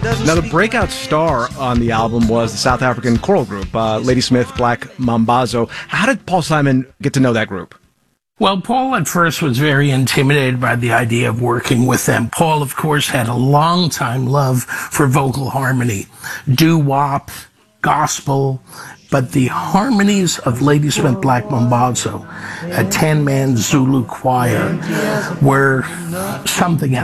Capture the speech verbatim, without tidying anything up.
Now, the breakout star on the album was the South African choral group, uh, Ladysmith Black Mambazo. How did Paul Simon get to know that group? Well, Paul at first was very intimidated by the idea of working with them. Paul, of course, had a long-time love for vocal harmony, doo-wop, gospel, but the harmonies of Ladysmith Black Mambazo, a ten-man Zulu choir, were something else.